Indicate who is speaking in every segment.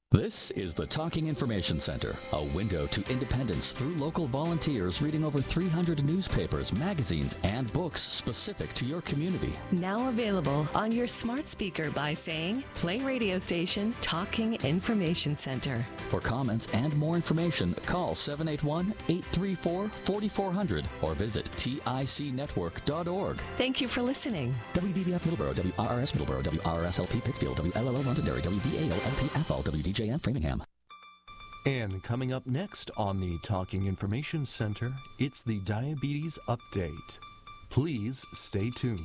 Speaker 1: This is the Talking Information Center, a window to independence through local volunteers reading over 300 newspapers, magazines, and books specific to your community.
Speaker 2: Now available on your smart speaker by saying, play radio station Talking Information Center.
Speaker 1: For comments and more information, call 781-834-4400 or visit ticnetwork.org.
Speaker 2: Thank you for listening.
Speaker 1: WVBF Middleborough, WRRS Middleborough, WRSLP Pittsfield, WLLO Londonderry, WVAOLP Athol, WDJN Framingham.
Speaker 3: And coming up next on the Talking Information Center, it's the Diabetes Update. Please stay tuned.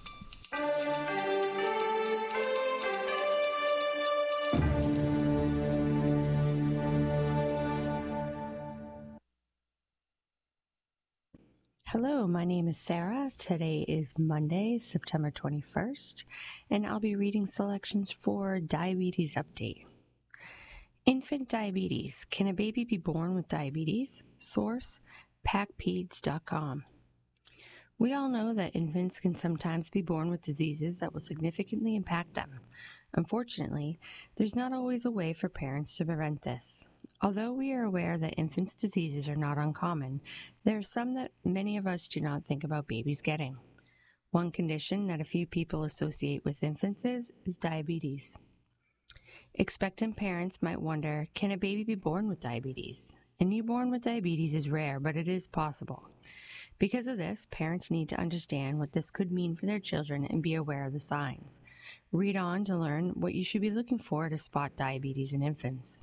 Speaker 4: Hello, my name is Sarah. Today is Monday, September 21st, and I'll be reading selections for Diabetes Update. Infant diabetes. Can a baby be born with diabetes? Source, PacPeds.com. We all know that infants can sometimes be born with diseases that will significantly impact them. Unfortunately, there's not always a way for parents to prevent this. Although we are aware that infants' diseases are not uncommon, there are some that many of us do not think about babies getting. One condition that a few people associate with infants is diabetes. Expectant parents might wonder, can a baby be born with diabetes? A newborn with diabetes is rare, but it is possible. Because of this, parents need to understand what this could mean for their children and be aware of the signs. Read on to learn what you should be looking for to spot diabetes in infants.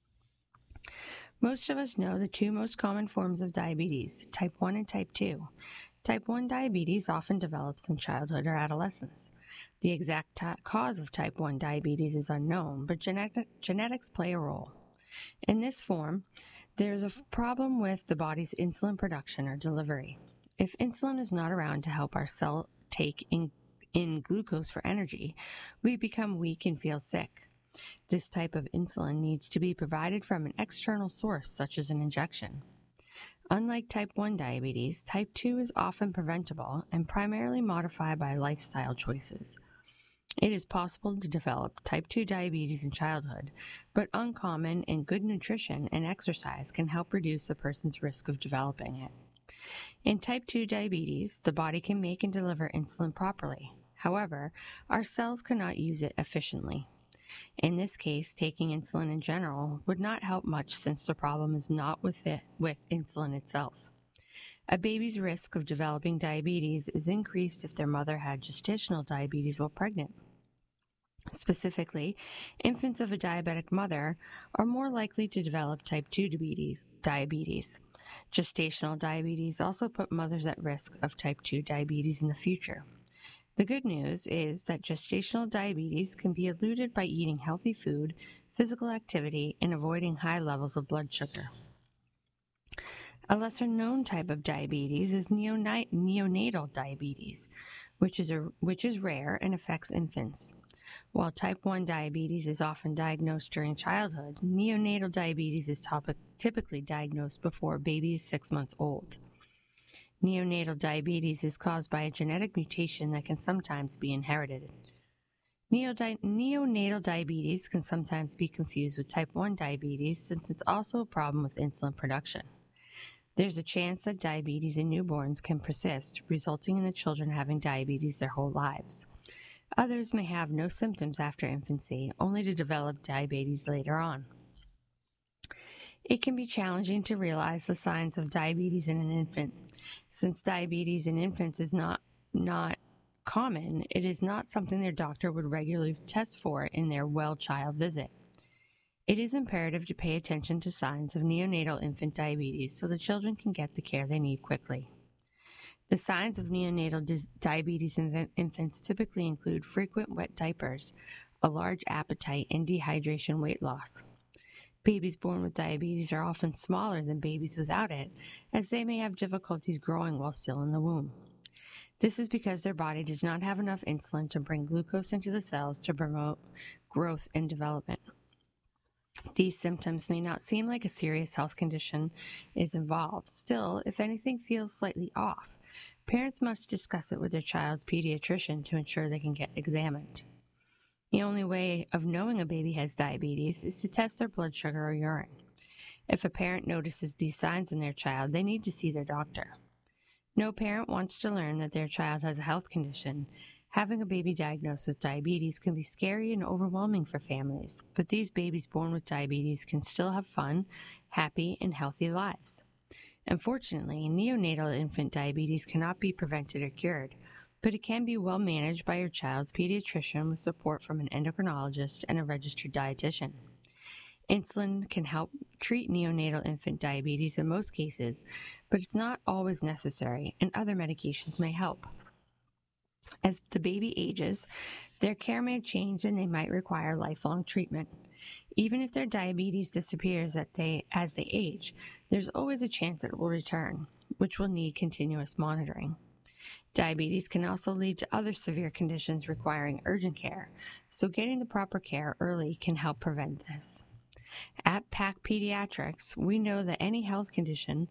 Speaker 4: Most of us know the two most common forms of diabetes, type 1 and type 2. Type 1 diabetes often develops in childhood or adolescence. The exact cause of type 1 diabetes is unknown, but genetics play a role. In this form, there's a problem with the body's insulin production or delivery. If insulin is not around to help our cell take in glucose for energy, we become weak and feel sick. This type of insulin needs to be provided from an external source, such as an injection. Unlike type 1 diabetes, type 2 is often preventable and primarily modified by lifestyle choices. It is possible to develop type 2 diabetes in childhood, but uncommon and good nutrition and exercise can help reduce a person's risk of developing it. In type 2 diabetes, the body can make and deliver insulin properly. However, our cells cannot use it efficiently. In this case, taking insulin in general would not help much since the problem is not with insulin itself. A baby's risk of developing diabetes is increased if their mother had gestational diabetes while pregnant. Specifically, infants of a diabetic mother are more likely to develop type 2 diabetes. Gestational diabetes also put mothers at risk of type 2 diabetes in the future. The good news is that gestational diabetes can be eluded by eating healthy food, physical activity, and avoiding high levels of blood sugar. A lesser-known type of diabetes is neonatal diabetes, which is rare and affects infants. While type 1 diabetes is often diagnosed during childhood, neonatal diabetes is typically diagnosed before a baby is 6 months old. Neonatal diabetes is caused by a genetic mutation that can sometimes be inherited. Neonatal diabetes can sometimes be confused with type 1 diabetes since it's also a problem with insulin production. There's a chance that diabetes in newborns can persist, resulting in the children having diabetes their whole lives. Others may have no symptoms after infancy, only to develop diabetes later on. It can be challenging to realize the signs of diabetes in an infant. Since diabetes in infants is not common, it is not something their doctor would regularly test for in their well-child visit. It is imperative to pay attention to signs of neonatal infant diabetes so the children can get the care they need quickly. The signs of neonatal diabetes in infants typically include frequent wet diapers, a large appetite, and dehydration weight loss. Babies born with diabetes are often smaller than babies without it, as they may have difficulties growing while still in the womb. This is because their body does not have enough insulin to bring glucose into the cells to promote growth and development. These symptoms may not seem like a serious health condition is involved. Still, if anything feels slightly off, parents must discuss it with their child's pediatrician to ensure they can get examined. The only way of knowing a baby has diabetes is to test their blood sugar or urine. If a parent notices these signs in their child, they need to see their doctor. No parent wants to learn that their child has a health condition. Having a baby diagnosed with diabetes can be scary and overwhelming for families, but these babies born with diabetes can still have fun, happy, and healthy lives. Unfortunately, neonatal infant diabetes cannot be prevented or cured, but it can be well managed by your child's pediatrician with support from an endocrinologist and a registered dietitian. Insulin can help treat neonatal infant diabetes in most cases, but it's not always necessary, and other medications may help. As the baby ages, their care may change and they might require lifelong treatment. Even if their diabetes disappears as they age, there's always a chance it will return, which will need continuous monitoring. Diabetes can also lead to other severe conditions requiring urgent care, so getting the proper care early can help prevent this. At PAC Pediatrics, we know that any health condition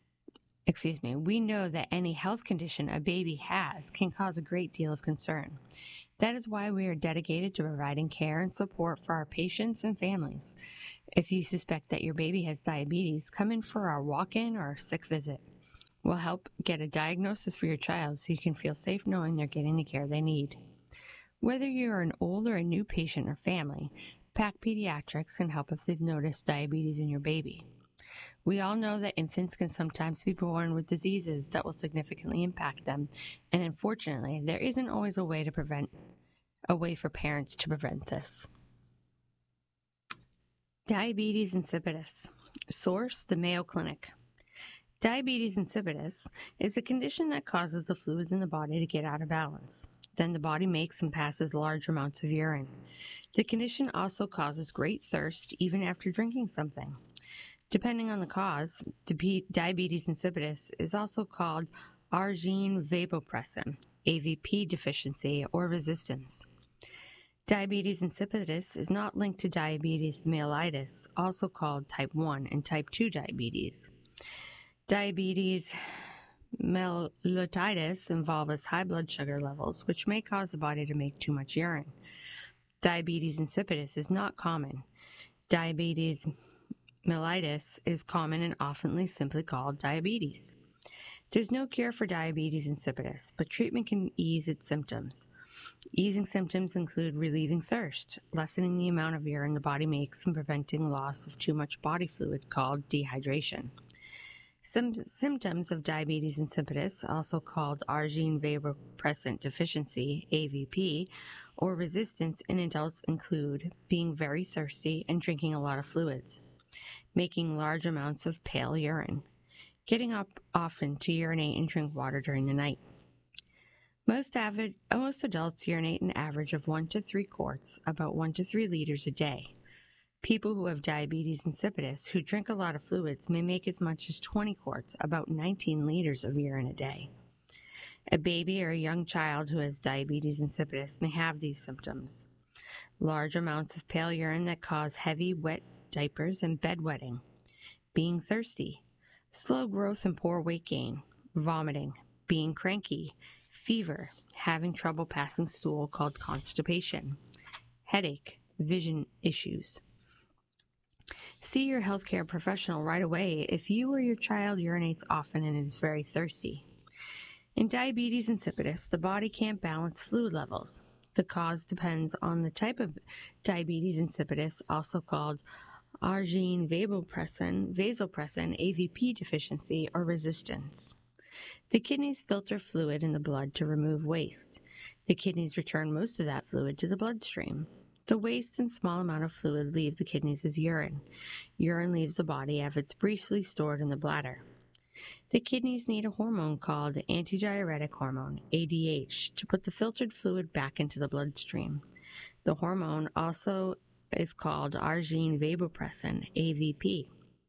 Speaker 4: a baby has can cause a great deal of concern. That is why we are dedicated to providing care and support for our patients and families. If you suspect that your baby has diabetes, come in for our walk-in or sick visit. We'll help get a diagnosis for your child so you can feel safe knowing they're getting the care they need. Whether you're an old or a new patient or family, PAC Pediatrics can help if they've noticed diabetes in your baby. We all know that infants can sometimes be born with diseases that will significantly impact them, and unfortunately, there isn't always a way for parents to prevent this. Diabetes insipidus. Source: the Mayo Clinic. Diabetes insipidus is a condition that causes the fluids in the body to get out of balance. Then the body makes and passes large amounts of urine. The condition also causes great thirst even after drinking something. Depending on the cause, diabetes insipidus is also called arginine vasopressin, AVP deficiency, or resistance. Diabetes insipidus is not linked to diabetes mellitus, also called type 1 and type 2 diabetes. Diabetes mellitus involves high blood sugar levels, which may cause the body to make too much urine. Diabetes insipidus is not common. Diabetes mellitus is common and often simply called diabetes. There's no cure for diabetes insipidus, but treatment can ease its symptoms. Easing symptoms include relieving thirst, lessening the amount of urine the body makes, and preventing loss of too much body fluid called dehydration. Some symptoms of diabetes insipidus, also called arginine vasopressin deficiency, AVP, or resistance in adults include being very thirsty and drinking a lot of fluids, making large amounts of pale urine, getting up often to urinate and drink water during the night. Most adults urinate an average of 1 to 3 quarts, about 1 to 3 liters a day. People who have diabetes insipidus who drink a lot of fluids may make as much as 20 quarts, about 19 liters of urine a day. A baby or a young child who has diabetes insipidus may have these symptoms: large amounts of pale urine that cause heavy, wet diapers and bedwetting, being thirsty, slow growth and poor weight gain, vomiting, being cranky, fever, having trouble passing stool called constipation, headache, vision issues. See your healthcare professional right away if you or your child urinates often and is very thirsty. In diabetes insipidus, the body can't balance fluid levels. The cause depends on the type of diabetes insipidus, also called arginine vasopressin, AVP deficiency, or resistance. The kidneys filter fluid in the blood to remove waste. The kidneys return most of that fluid to the bloodstream. The waste and small amount of fluid leave the kidneys as urine. Urine leaves the body after it's briefly stored in the bladder. The kidneys need a hormone called antidiuretic hormone, ADH, to put the filtered fluid back into the bloodstream. The hormone also is called arginine vasopressin, AVP.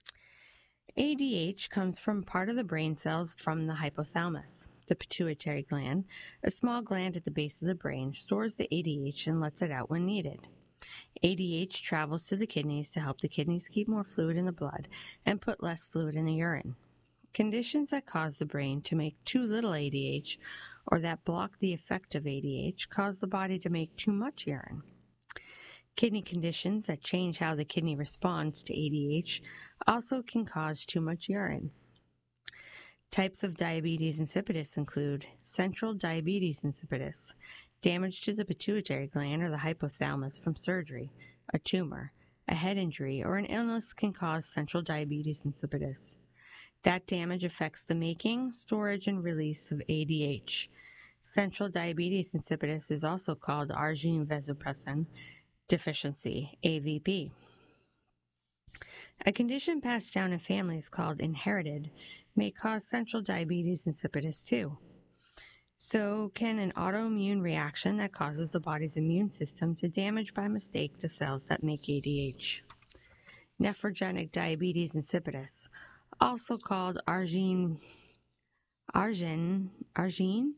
Speaker 4: ADH comes from part of the brain cells from the hypothalamus. The pituitary gland, a small gland at the base of the brain, stores the ADH and lets it out when needed. ADH travels to the kidneys to help the kidneys keep more fluid in the blood and put less fluid in the urine. Conditions that cause the brain to make too little ADH or that block the effect of ADH cause the body to make too much urine. Kidney conditions that change how the kidney responds to ADH also can cause too much urine. Types of diabetes insipidus include central diabetes insipidus, damage to the pituitary gland or the hypothalamus from surgery, a tumor, a head injury, or an illness can cause central diabetes insipidus. That damage affects the making, storage, and release of ADH. Central diabetes insipidus is also called arginine vasopressin deficiency, AVP. A condition passed down in families called inherited may cause central diabetes insipidus too. So can an autoimmune reaction that causes the body's immune system to damage by mistake the cells that make ADH. Nephrogenic diabetes insipidus, also called arginine vasopressin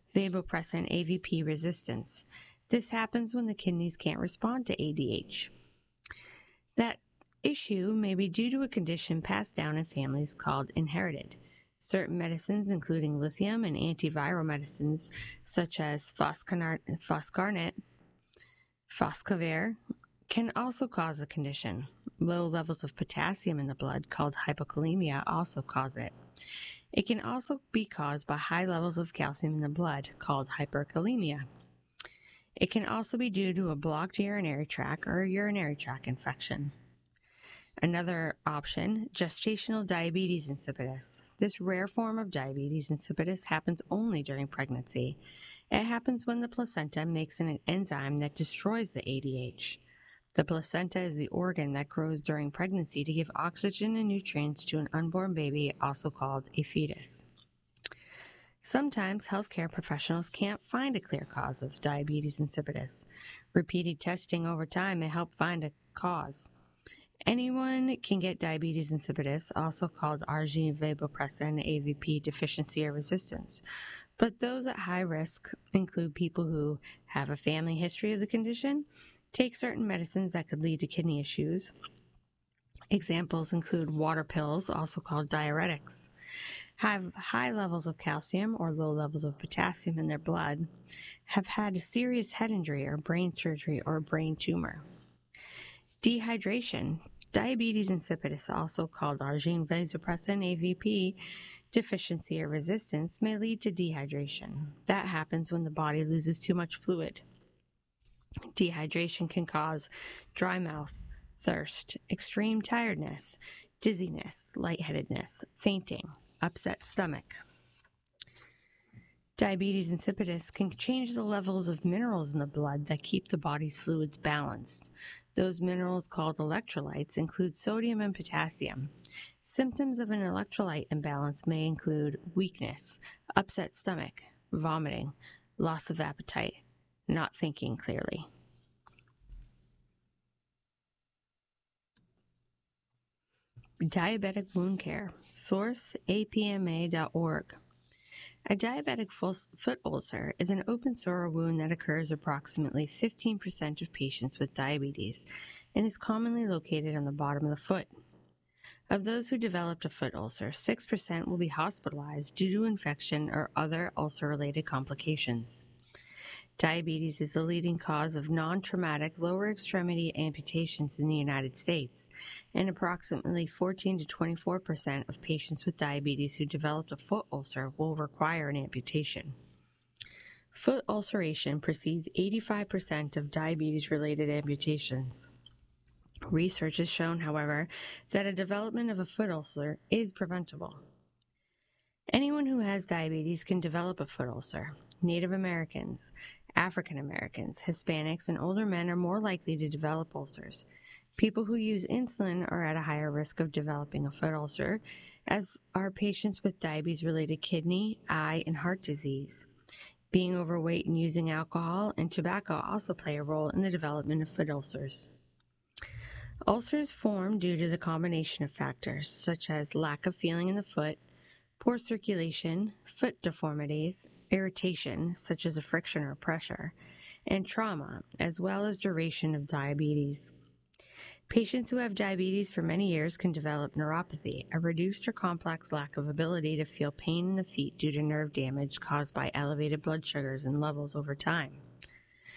Speaker 4: AVP resistance. This happens when the kidneys can't respond to ADH. That issue may be due to a condition passed down in families called inherited. Certain medicines, including lithium and antiviral medicines such as foscarnet, foscavir, can also cause the condition. Low levels of potassium in the blood, called hypokalemia, also cause it. It can also be caused by high levels of calcium in the blood, called hyperkalemia. It can also be due to a blocked urinary tract or a urinary tract infection. Another option, gestational diabetes insipidus. This rare form of diabetes insipidus happens only during pregnancy. It happens when the placenta makes an enzyme that destroys the ADH. The placenta is the organ that grows during pregnancy to give oxygen and nutrients to an unborn baby, also called a fetus. Sometimes healthcare professionals can't find a clear cause of diabetes insipidus. Repeated testing over time may help find a cause. Anyone can get diabetes insipidus, also called arginine vasopressin AVP deficiency or resistance, but those at high risk include people who have a family history of the condition, take certain medicines that could lead to kidney issues. Examples include water pills, also called diuretics, have high levels of calcium or low levels of potassium in their blood, have had a serious head injury or brain surgery or a brain tumor. Dehydration. Diabetes insipidus, also called arginine vasopressin AVP deficiency or resistance, may lead to dehydration. That happens when the body loses too much fluid. Dehydration can cause dry mouth, thirst, extreme tiredness, dizziness, lightheadedness, fainting, upset stomach. Diabetes insipidus can change the levels of minerals in the blood that keep the body's fluids balanced. Those minerals, called electrolytes, include sodium and potassium. Symptoms of an electrolyte imbalance may include weakness, upset stomach, vomiting, loss of appetite, not thinking clearly. Diabetic wound care. Source: apma.org. A diabetic foot ulcer is an open sore or wound that occurs approximately 15% of patients with diabetes and is commonly located on the bottom of the foot. Of those who developed a foot ulcer, 6% will be hospitalized due to infection or other ulcer-related complications. Diabetes is the leading cause of non-traumatic lower extremity amputations in the United States, and approximately 14 to 24% of patients with diabetes who developed a foot ulcer will require an amputation. Foot ulceration precedes 85% of diabetes-related amputations. Research has shown, however, that a development of a foot ulcer is preventable. Anyone who has diabetes can develop a foot ulcer. Native Americans, African Americans, Hispanics, and older men are more likely to develop ulcers. People who use insulin are at a higher risk of developing a foot ulcer, as are patients with diabetes-related kidney, eye, and heart disease. Being overweight and using alcohol and tobacco also play a role in the development of foot ulcers. Ulcers form due to the combination of factors, such as lack of feeling in the foot, poor circulation, foot deformities, irritation, such as a friction or pressure, and trauma, as well as duration of diabetes. Patients who have diabetes for many years can develop neuropathy, a reduced or complex lack of ability to feel pain in the feet due to nerve damage caused by elevated blood sugars and levels over time.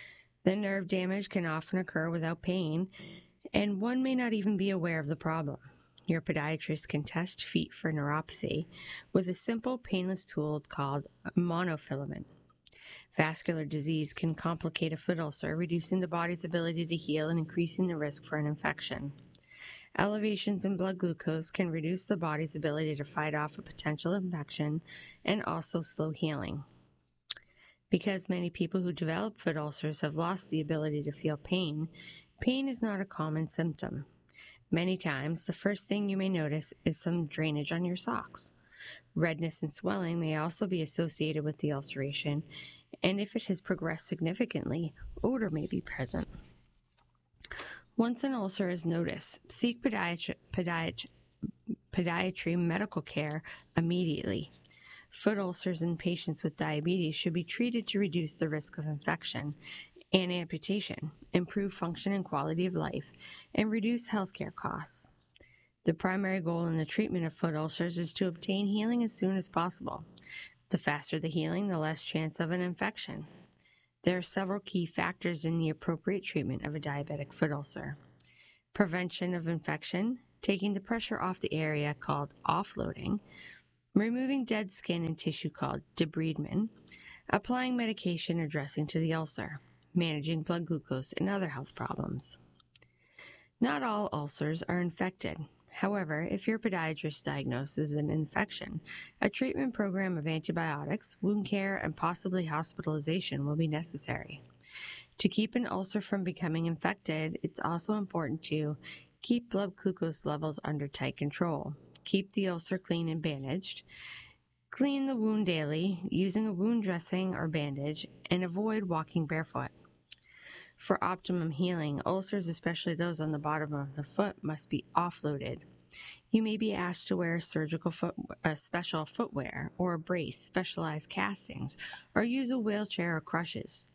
Speaker 4: The nerve damage can often occur without pain, and one may not even be aware of the problem. Your podiatrist can test feet for neuropathy with a simple, painless tool called monofilament. Vascular disease can complicate a foot ulcer, reducing the body's ability to heal and increasing the risk for an infection. Elevations in blood glucose can reduce the body's ability to fight off a potential infection and also slow healing. Because many people who develop foot ulcers have lost the ability to feel pain, pain is not a common symptom. Many times, the first thing you may notice is some drainage on your socks. Redness and swelling may also be associated with the ulceration, and if it has progressed significantly, odor may be present. Once an ulcer is noticed, seek podiatry medical care immediately. Foot ulcers in patients with diabetes should be treated to reduce the risk of infection and amputation, improve function and quality of life, and reduce healthcare costs. The primary goal in the treatment of foot ulcers is to obtain healing as soon as possible. The faster the healing, the less chance of an infection. There are several key factors in the appropriate treatment of a diabetic foot ulcer. Prevention of infection, taking the pressure off the area called offloading, removing dead skin and tissue called debridement, applying medication or dressing to the ulcer, managing blood glucose and other health problems. Not all ulcers are infected. However, if your podiatrist diagnoses an infection, a treatment program of antibiotics, wound care, and possibly hospitalization will be necessary. To keep an ulcer from becoming infected, it's also important to keep blood glucose levels under tight control, keep the ulcer clean and bandaged, clean the wound daily using a wound dressing or bandage, and avoid walking barefoot. For optimum healing, ulcers, especially those on the bottom of the foot, must be offloaded. You may be asked to wear special footwear or a brace, specialized castings, or use a wheelchair or crutches.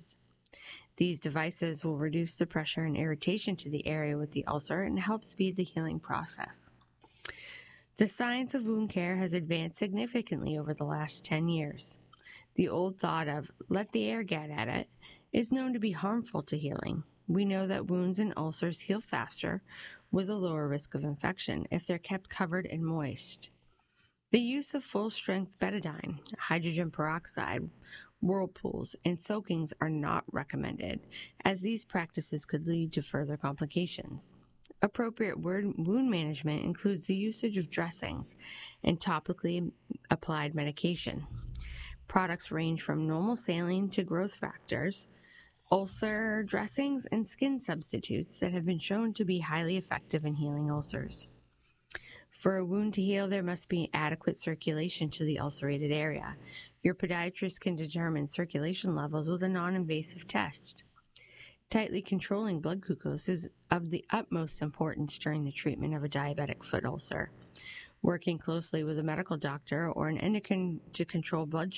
Speaker 4: These devices will reduce the pressure and irritation to the area with the ulcer and help speed the healing process. The science of wound care has advanced significantly over the last 10 years. The old thought of, let the air get at it, is known to be harmful to healing. We know that wounds and ulcers heal faster with a lower risk of infection if they're kept covered and moist. The use of full-strength betadine, hydrogen peroxide, whirlpools, and soakings are not recommended, as these practices could lead to further complications. Appropriate wound management includes the usage of dressings and topically applied medication. Products range from normal saline to growth factors, ulcer dressings, and skin substitutes that have been shown to be highly effective in healing ulcers. For a wound to heal, there must be adequate circulation to the ulcerated area. Your podiatrist can determine circulation levels with a non-invasive test. Tightly controlling blood glucose is of the utmost importance during the treatment of a diabetic foot ulcer. Working closely with a medical doctor or an endocrine to control blood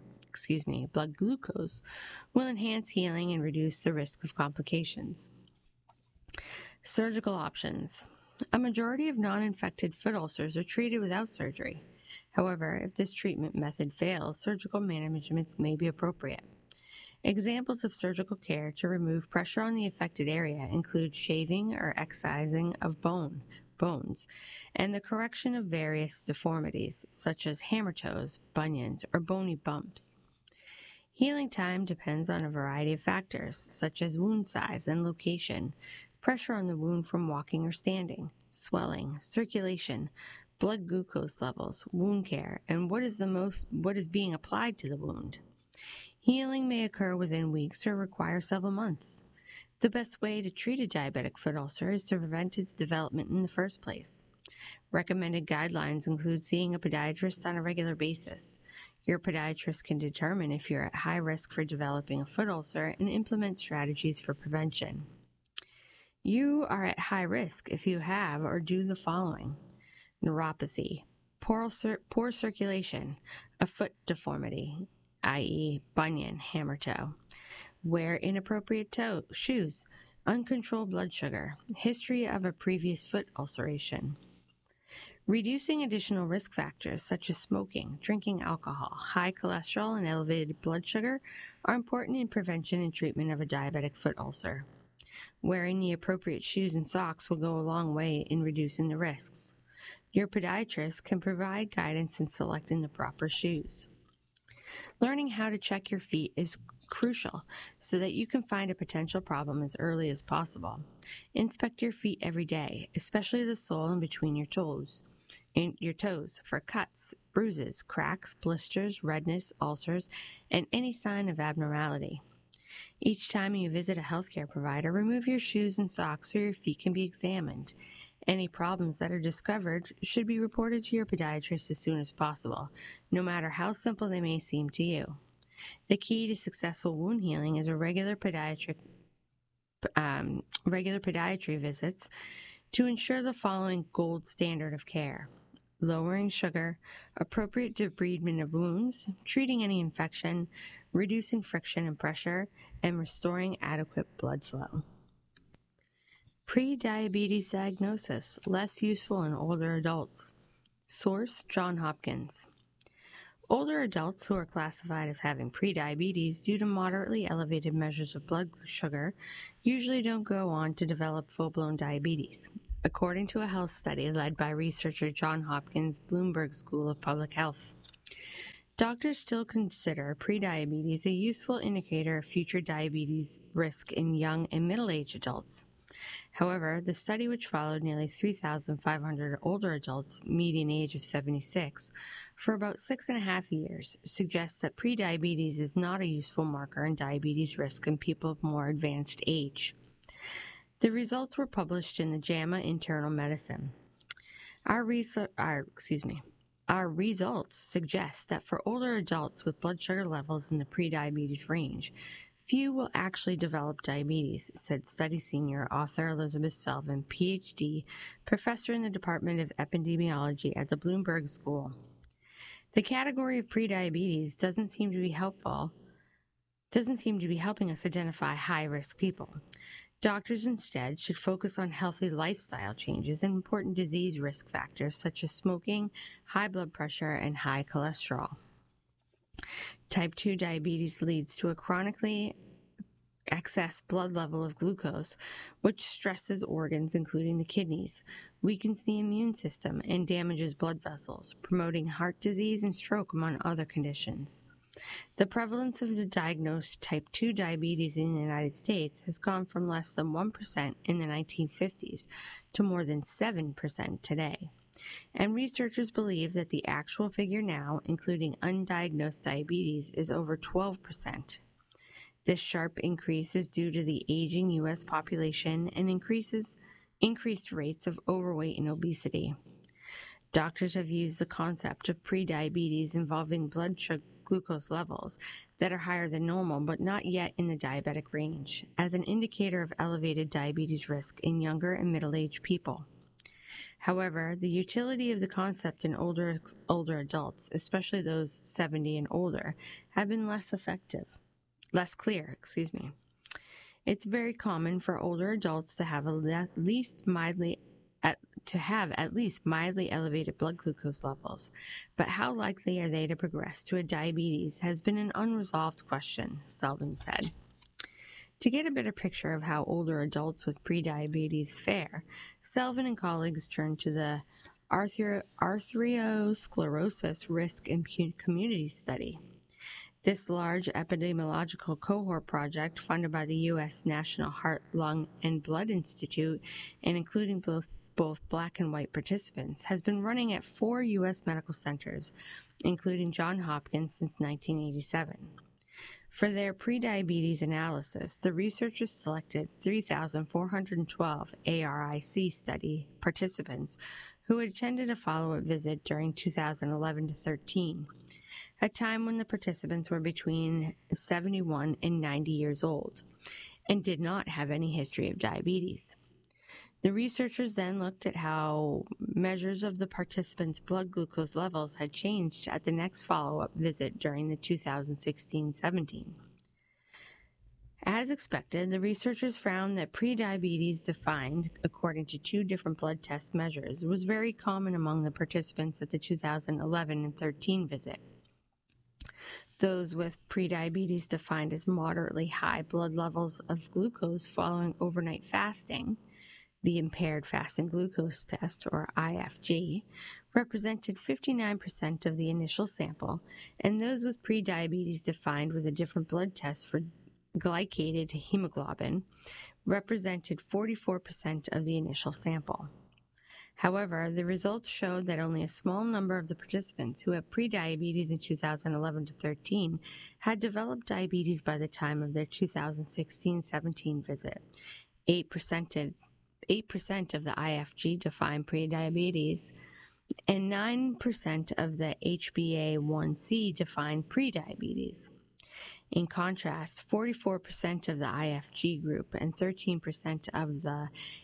Speaker 4: glucose will enhance healing and reduce the risk of complications. Surgical options. A majority of non-infected foot ulcers are treated without surgery. However, if this treatment method fails, surgical management may be appropriate. Examples of surgical care to remove pressure on the affected area include shaving or excising of bones, and the correction of various deformities, such as hammer toes, bunions, or bony bumps. Healing time depends on a variety of factors, such as wound size and location, pressure on the wound from walking or standing, swelling, circulation, blood glucose levels, wound care, and what is being applied to the wound. Healing may occur within weeks or require several months. The best way to treat a diabetic foot ulcer is to prevent its development in the first place. Recommended guidelines include seeing a podiatrist on a regular basis. Your podiatrist can determine if you're at high risk for developing a foot ulcer and implement strategies for prevention. You are at high risk if you have or do the following: neuropathy, poor circulation, a foot deformity, i.e. bunion, hammer toe, wear inappropriate shoes, uncontrolled blood sugar, history of a previous foot ulceration. Reducing additional risk factors such as smoking, drinking alcohol, high cholesterol, and elevated blood sugar are important in prevention and treatment of a diabetic foot ulcer. Wearing the appropriate shoes and socks will go a long way in reducing the risks. Your podiatrist can provide guidance in selecting the proper shoes. Learning how to check your feet is crucial so that you can find a potential problem as early as possible. Inspect your feet every day, especially the sole in between your toes, for cuts, bruises, cracks, blisters, redness, ulcers, and any sign of abnormality. Each time you visit a healthcare provider, remove your shoes and socks so your feet can be examined. Any problems that are discovered should be reported to your podiatrist as soon as possible, no matter how simple they may seem to you. The key to successful wound healing is regular podiatry visits to ensure the following gold standard of care: lowering sugar, appropriate debridement of wounds, treating any infection, reducing friction and pressure, and restoring adequate blood flow. Pre-diabetes diagnosis, less useful in older adults. Source: Johns Hopkins. Older adults who are classified as having prediabetes due to moderately elevated measures of blood sugar usually don't go on to develop full-blown diabetes, according to a health study led by researcher Johns Hopkins Bloomberg School of Public Health. Doctors still consider prediabetes a useful indicator of future diabetes risk in young and middle-aged adults. However, the study, which followed nearly 3,500 older adults, median age of 76, for about 6.5 years, suggests that prediabetes is not a useful marker in diabetes risk in people of more advanced age. The results were published in the JAMA Internal Medicine. Our results suggest that for older adults with blood sugar levels in the prediabetes range, few will actually develop diabetes, said study senior author Elizabeth Selvin, PhD, professor in the Department of Epidemiology at the Bloomberg School. The category of prediabetes doesn't seem to be helping us identify high-risk people. Doctors instead should focus on healthy lifestyle changes and important disease risk factors such as smoking, high blood pressure, and high cholesterol. Type 2 diabetes leads to a chronically excess blood level of glucose, which stresses organs including the kidneys, weakens the immune system, and damages blood vessels, promoting heart disease and stroke among other conditions. The prevalence of the diagnosed type 2 diabetes in the United States has gone from less than 1% in the 1950s to more than 7% today. And researchers believe that the actual figure now, including undiagnosed diabetes, is over 12%. This sharp increase is due to the aging U.S. population and increased rates of overweight and obesity. Doctors have used the concept of prediabetes involving blood glucose levels that are higher than normal but not yet in the diabetic range as an indicator of elevated diabetes risk in younger and middle-aged people. However, the utility of the concept in older adults, especially those 70 and older, have been less clear. It's very common for older adults to have at least mildly elevated blood glucose levels, but how likely are they to progress to a diabetes has been an unresolved question, Selvin said. To get a better picture of how older adults with prediabetes fare, Selvin and colleagues turned to the Arteriosclerosis Risk and Community Study. This large epidemiological cohort project, funded by the U.S. National Heart, Lung, and Blood Institute, and including both black and white participants, has been running at 4 U.S. medical centers, including Johns Hopkins, since 1987. For their prediabetes analysis, the researchers selected 3,412 ARIC study participants who had attended a follow-up visit during 2011 to 13, a time when the participants were between 71 and 90 years old and did not have any history of diabetes. The researchers then looked at how measures of the participants' blood glucose levels had changed at the next follow-up visit during the 2016-17. As expected, the researchers found that prediabetes defined according to two different blood test measures was very common among the participants at the 2011 and 13 visit. Those with prediabetes defined as moderately high blood levels of glucose following overnight fasting, the impaired fasting glucose test, or IFG, represented 59% of the initial sample, and those with prediabetes defined with a different blood test for glycated hemoglobin represented 44% of the initial sample. However, the results showed that only a small number of the participants who had prediabetes in 2011 to 13 had developed diabetes by the time of their 2016-17 visit. 8% of the IFG defined prediabetes, and 9% of the HbA1c defined prediabetes. In contrast, 44% of the IFG group and 13% of the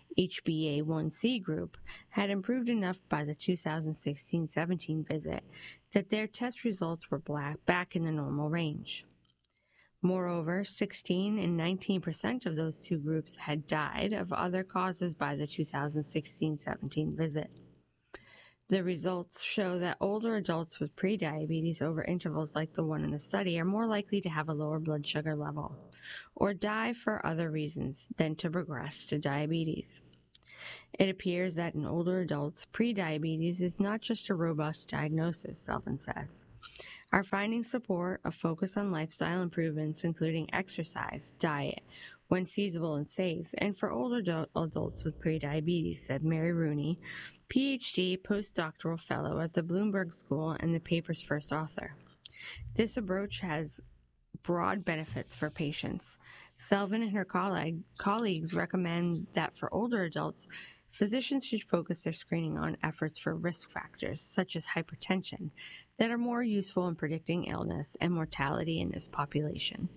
Speaker 4: HbA1c group had improved enough by the 2016-17 visit that their test results were back in the normal range. Moreover, 16 and 19% of those two groups had died of other causes by the 2016-17 visit. The results show that older adults with prediabetes over intervals like the one in the study are more likely to have a lower blood sugar level or die for other reasons than to progress to diabetes. It appears that in older adults, prediabetes is not just a robust diagnosis, Selvin says. Our findings support a focus on lifestyle improvements, including exercise, diet, when feasible and safe, and for older adults with prediabetes, said Mary Rooney, PhD postdoctoral fellow at the Bloomberg School and the paper's first author. This approach has broad benefits for patients. Selvin and her colleagues recommend that for older adults, physicians should focus their screening on efforts for risk factors, such as hypertension, that are more useful in predicting illness and mortality in this population.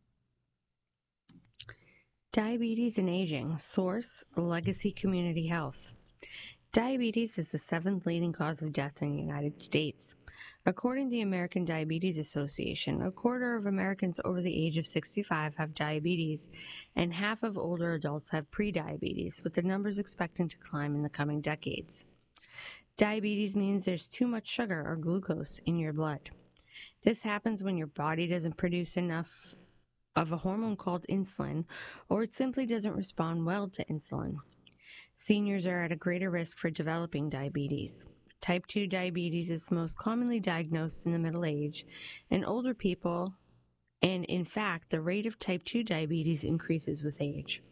Speaker 4: Diabetes and aging. Source: Legacy Community Health. Diabetes is the 7th leading cause of death in the United States. According to the American Diabetes Association, a quarter of Americans over the age of 65 have diabetes, and half of older adults have prediabetes, with the numbers expecting to climb in the coming decades. Diabetes means there's too much sugar or glucose in your blood. This happens when your body doesn't produce enough of a hormone called insulin, or it simply doesn't respond well to insulin. Seniors are at a greater risk for developing diabetes. Type 2 diabetes is most commonly diagnosed in the middle age and older people, and in fact, the rate of type 2 diabetes increases with age.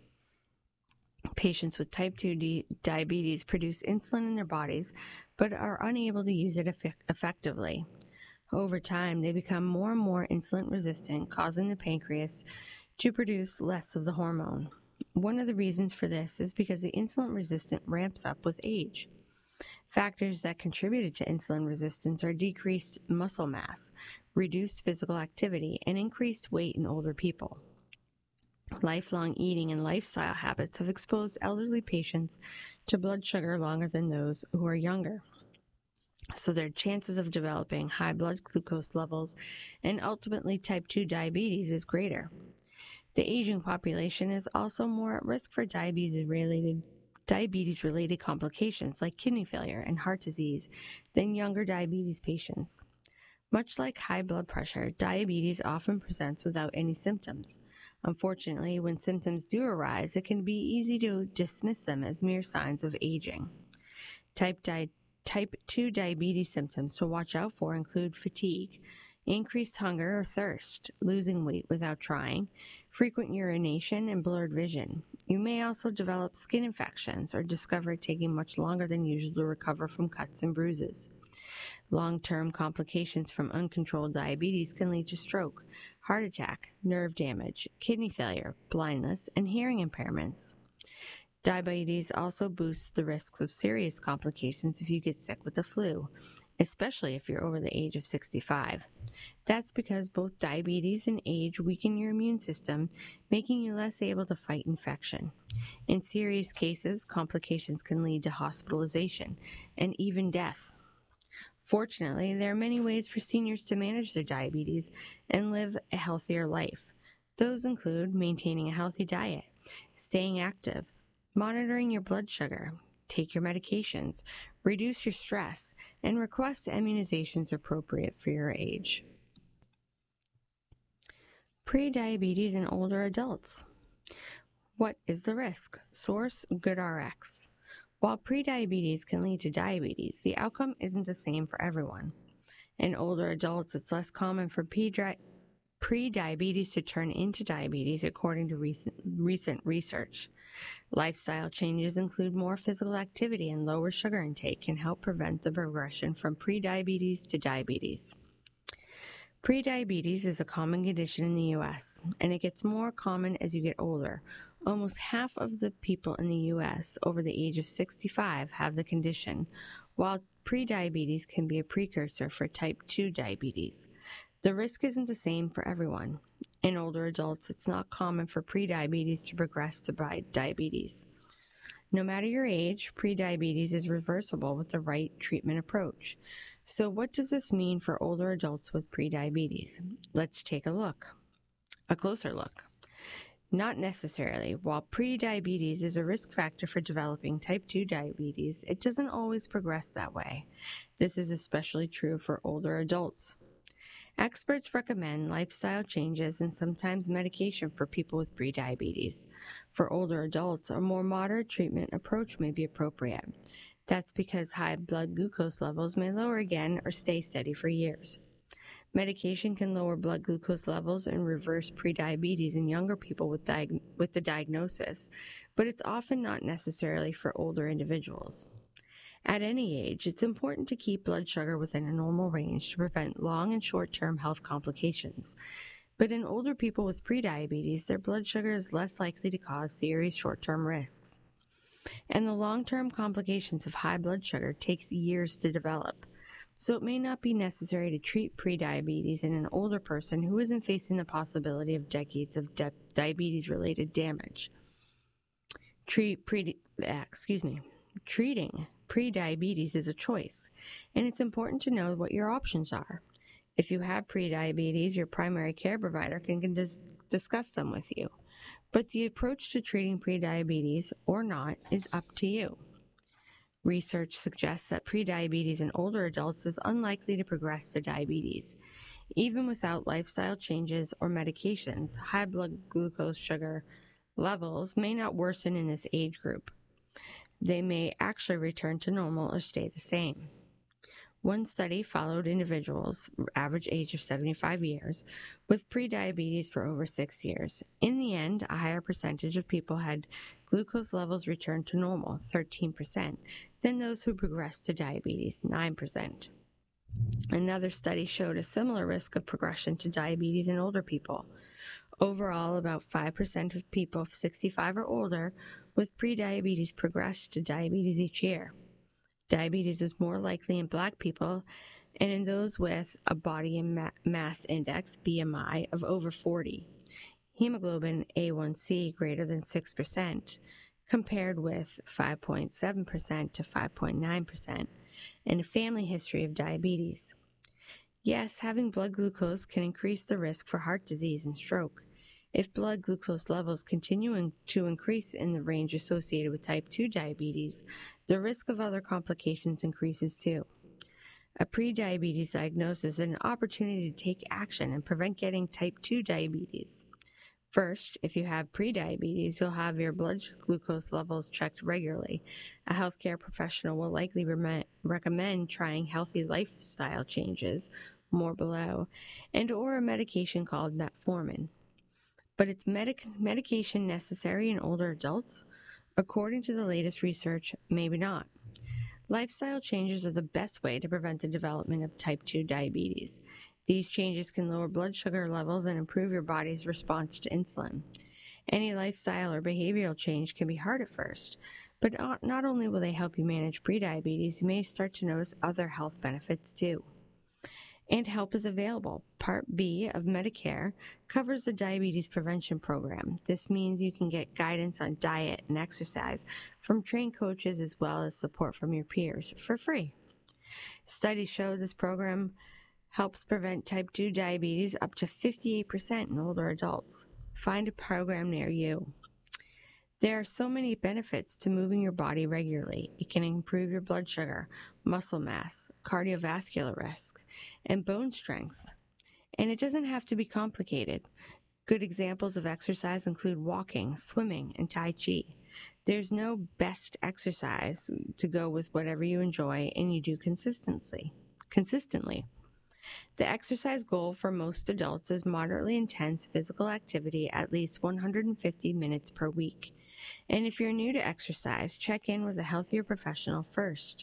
Speaker 4: Patients with type 2 diabetes produce insulin in their bodies, but are unable to use it effectively. Over time, they become more and more insulin resistant, causing the pancreas to produce less of the hormone. One of the reasons for this is because the insulin resistance ramps up with age. Factors that contributed to insulin resistance are decreased muscle mass, reduced physical activity, and increased weight in older people. Lifelong eating and lifestyle habits have exposed elderly patients to blood sugar longer than those who are younger, so their chances of developing high blood glucose levels and ultimately type 2 diabetes is greater. The aging population is also more at risk for diabetes-related complications like kidney failure and heart disease than younger diabetes patients. Much like high blood pressure, diabetes often presents without any symptoms. Unfortunately, when symptoms do arise, it can be easy to dismiss them as mere signs of aging. Type 2 diabetes symptoms to watch out for include fatigue, increased hunger or thirst, losing weight without trying, frequent urination, and blurred vision. You may also develop skin infections or discover it taking much longer than usual to recover from cuts and bruises. Long-term complications from uncontrolled diabetes can lead to stroke, heart attack, nerve damage, kidney failure, blindness, and hearing impairments. Diabetes also boosts the risks of serious complications if you get sick with the flu, especially if you're over the age of 65. That's because both diabetes and age weaken your immune system, making you less able to fight infection. In serious cases, complications can lead to hospitalization and even death. Fortunately, there are many ways for seniors to manage their diabetes and live a healthier life. Those include maintaining a healthy diet, staying active, monitoring your blood sugar, take your medications, reduce your stress, and request immunizations appropriate for your age. Prediabetes in older adults. What is the risk? Source: GoodRx. While prediabetes can lead to diabetes, the outcome isn't the same for everyone. In older adults, it's less common for prediabetes to turn into diabetes, according to recent research. Lifestyle changes include more physical activity and lower sugar intake can help prevent the progression from prediabetes to diabetes. Prediabetes is a common condition in the U.S., and it gets more common as you get older. Almost half of the people in the U.S. over the age of 65 have the condition, while prediabetes can be a precursor for type 2 diabetes. The risk isn't the same for everyone. In older adults, it's not common for prediabetes to progress to diabetes. No matter your age, prediabetes is reversible with the right treatment approach. So what does this mean for older adults with prediabetes? Let's take a closer look. Not necessarily. While prediabetes is a risk factor for developing type 2 diabetes, it doesn't always progress that way. This is especially true for older adults. Experts recommend lifestyle changes and sometimes medication for people with prediabetes. For older adults, a more moderate treatment approach may be appropriate. That's because high blood glucose levels may lower again or stay steady for years. Medication can lower blood glucose levels and reverse prediabetes in younger people with the diagnosis, but it's often not necessarily for older individuals. At any age, it's important to keep blood sugar within a normal range to prevent long and short-term health complications. But in older people with prediabetes, their blood sugar is less likely to cause serious short-term risks. And the long-term complications of high blood sugar takes years to develop. So it may not be necessary to treat prediabetes in an older person who isn't facing the possibility of decades of diabetes-related damage. Treating prediabetes is a choice, and it's important to know what your options are. If you have prediabetes, your primary care provider can discuss them with you. But the approach to treating prediabetes, or not, is up to you. Research suggests that prediabetes in older adults is unlikely to progress to diabetes. Even without lifestyle changes or medications, high blood glucose sugar levels may not worsen in this age group. They may actually return to normal or stay the same. One study followed individuals, average age of 75 years, with prediabetes for over 6 years. In the end, a higher percentage of people had glucose levels return to normal, 13%, than those who progressed to diabetes, 9%. Another study showed a similar risk of progression to diabetes in older people. Overall, about 5% of people 65 or older with prediabetes progressed to diabetes each year. Diabetes is more likely in Black people and in those with a body mass index, BMI, of over 40, hemoglobin A1C greater than 6%, compared with 5.7% to 5.9%, and a family history of diabetes. Yes, having blood glucose can increase the risk for heart disease and stroke. If blood glucose levels continue to increase in the range associated with type 2 diabetes, the risk of other complications increases too. A prediabetes diagnosis is an opportunity to take action and prevent getting type 2 diabetes. First, if you have prediabetes, you'll have your blood glucose levels checked regularly. A healthcare professional will likely recommend trying healthy lifestyle changes, more below, and or a medication called metformin. But is medication necessary in older adults? According to the latest research, maybe not. Lifestyle changes are the best way to prevent the development of type 2 diabetes. These changes can lower blood sugar levels and improve your body's response to insulin. Any lifestyle or behavioral change can be hard at first, but not only will they help you manage prediabetes, you may start to notice other health benefits too. And help is available. Part B of Medicare covers the diabetes prevention program. This means you can get guidance on diet and exercise from trained coaches as well as support from your peers for free. Studies show this program helps prevent type 2 diabetes up to 58% in older adults. Find a program near you. There are so many benefits to moving your body regularly. It can improve your blood sugar, muscle mass, cardiovascular risk, and bone strength. And it doesn't have to be complicated. Good examples of exercise include walking, swimming, and Tai Chi. There's no best exercise to go with whatever you enjoy and you do consistently. The exercise goal for most adults is moderately intense physical activity at least 150 minutes per week. And if you're new to exercise, check in with a healthcare professional first,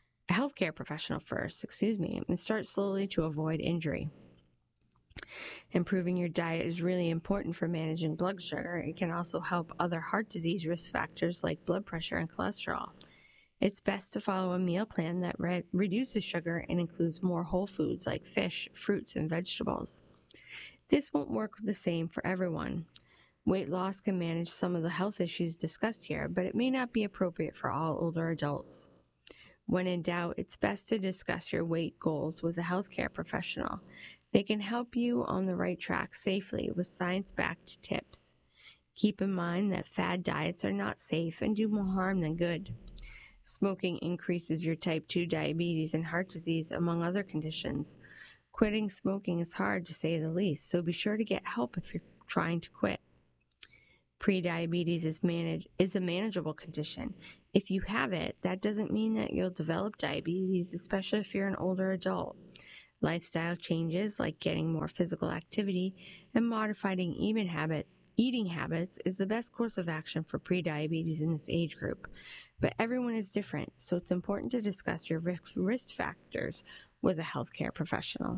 Speaker 4: and start slowly to avoid injury. Improving your diet is really important for managing blood sugar. It can also help other heart disease risk factors like blood pressure and cholesterol. It's best to follow a meal plan that reduces sugar and includes more whole foods like fish, fruits, and vegetables. This won't work the same for everyone. Weight loss can manage some of the health issues discussed here, but it may not be appropriate for all older adults. When in doubt, it's best to discuss your weight goals with a healthcare professional. They can help you on the right track safely with science-backed tips. Keep in mind that fad diets are not safe and do more harm than good. Smoking increases your type 2 diabetes and heart disease, among other conditions. Quitting smoking is hard, to say the least, so be sure to get help if you're trying to quit. Prediabetes is a manageable condition. If you have it, that doesn't mean that you'll develop diabetes, especially if you're an older adult. Lifestyle changes like getting more physical activity and modifying eating habits is the best course of action for prediabetes in this age group. But everyone is different, so it's important to discuss your risk factors with a healthcare professional.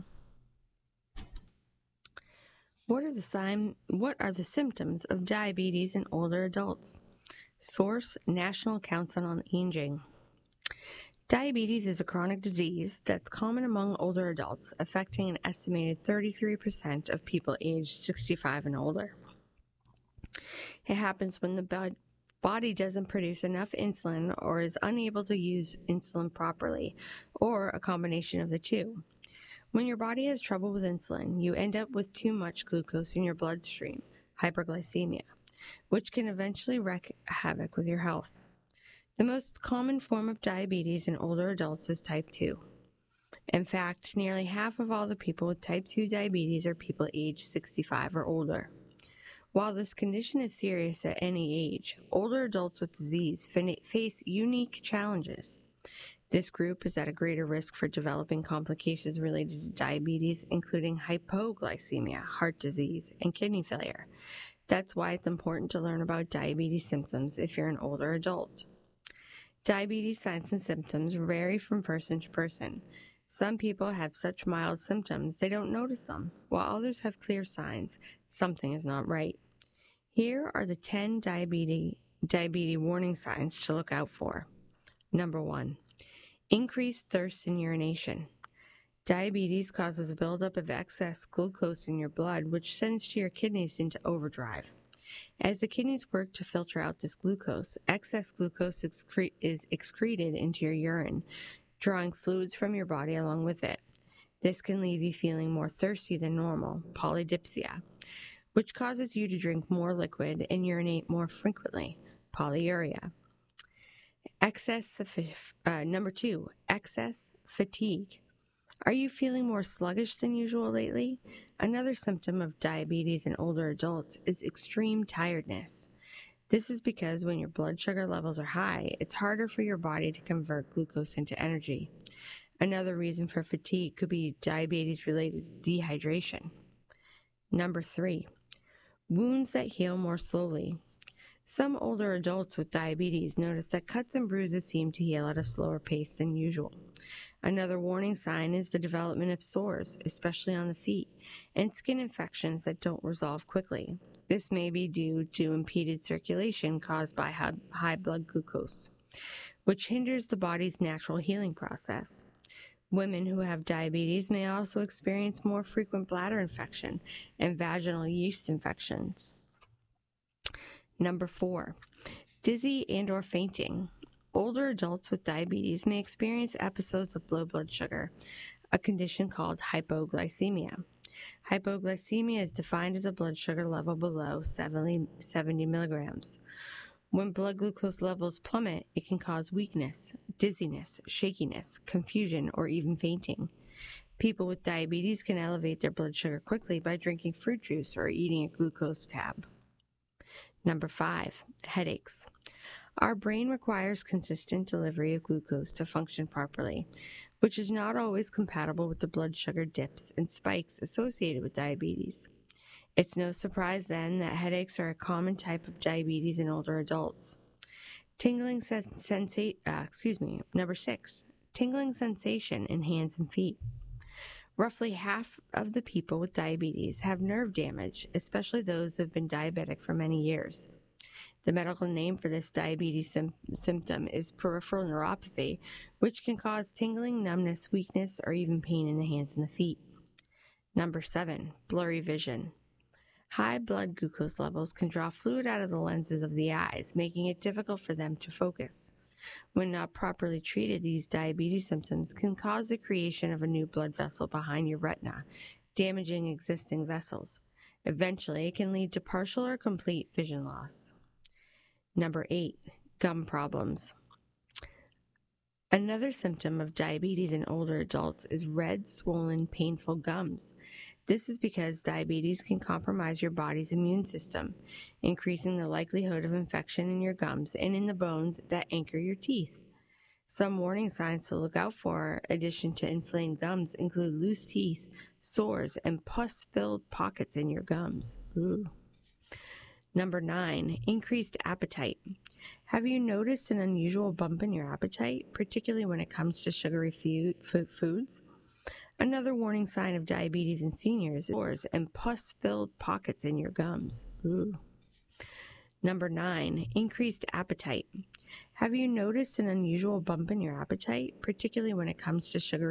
Speaker 4: What are the symptoms of diabetes in older adults? Source: National Council on Aging. Diabetes is a chronic disease that's common among older adults, affecting an estimated 33% of people aged 65 and older. It happens when the body doesn't produce enough insulin or is unable to use insulin properly, or a combination of the two. When your body has trouble with insulin, you end up with too much glucose in your bloodstream, hyperglycemia, which can eventually wreak havoc with your health. The most common form of diabetes in older adults is type 2. In fact, nearly half of all the people with type 2 diabetes are people aged 65 or older. While this condition is serious at any age, older adults with disease face unique challenges. This group is at a greater risk for developing complications related to diabetes, including hypoglycemia, heart disease, and kidney failure. That's why it's important to learn about diabetes symptoms if you're an older adult. Diabetes signs and symptoms vary from person to person. Some people have such mild symptoms they don't notice them, while others have clear signs something is not right. Here are the 10 diabetes warning signs to look out for. Number 1. Increased thirst and urination. Diabetes causes a buildup of excess glucose in your blood, which sends to your kidneys into overdrive. As the kidneys work to filter out this glucose, excess glucose is excreted into your urine, drawing fluids from your body along with it. This can leave you feeling more thirsty than normal, polydipsia, which causes you to drink more liquid and urinate more frequently, polyuria. Number 2, excess fatigue. Are you feeling more sluggish than usual lately? Another symptom of diabetes in older adults is extreme tiredness. This is because when your blood sugar levels are high, it's harder for your body to convert glucose into energy. Another reason for fatigue could be diabetes-related dehydration. Number 3, wounds that heal more slowly. Some older adults with diabetes notice that cuts and bruises seem to heal at a slower pace than usual. Another warning sign is the development of sores, especially on the feet, and skin infections that don't resolve quickly. This may be due to impeded circulation caused by high blood glucose, which hinders the body's natural healing process. Women who have diabetes may also experience more frequent bladder infection and vaginal yeast infections. Number 4, dizzy and/or fainting. Older adults with diabetes may experience episodes of low blood sugar, a condition called hypoglycemia. Hypoglycemia is defined as a blood sugar level below 70 milligrams. When blood glucose levels plummet, it can cause weakness, dizziness, shakiness, confusion, or even fainting. People with diabetes can elevate their blood sugar quickly by drinking fruit juice or eating a glucose tab. Number 5, headaches. Our brain requires consistent delivery of glucose to function properly, which is not always compatible with the blood sugar dips and spikes associated with diabetes. It's no surprise then that headaches are a common type of diabetes in older adults. Number 6, tingling sensation in hands and feet. Roughly half of the people with diabetes have nerve damage, especially those who have been diabetic for many years. The medical name for this diabetes symptom is peripheral neuropathy, which can cause tingling, numbness, weakness, or even pain in the hands and the feet. Number 7, blurry vision. High blood glucose levels can draw fluid out of the lenses of the eyes, making it difficult for them to focus. When not properly treated, these diabetes symptoms can cause the creation of a new blood vessel behind your retina, damaging existing vessels. Eventually, it can lead to partial or complete vision loss. Number 8, gum problems. Another symptom of diabetes in older adults is red, swollen, painful gums. This is because diabetes can compromise your body's immune system, increasing the likelihood of infection in your gums and in the bones that anchor your teeth. Some warning signs to look out for, in addition to inflamed gums, include loose teeth, sores, and pus-filled pockets in your gums. Ugh. Number 9, increased appetite. Have you noticed an unusual bump in your appetite, particularly when it comes to sugary foods? Another warning sign of diabetes in seniors is sores and pus-filled pockets in your gums. Ugh. Number 9, increased appetite. Have you noticed an unusual bump in your appetite, particularly when it comes to sugary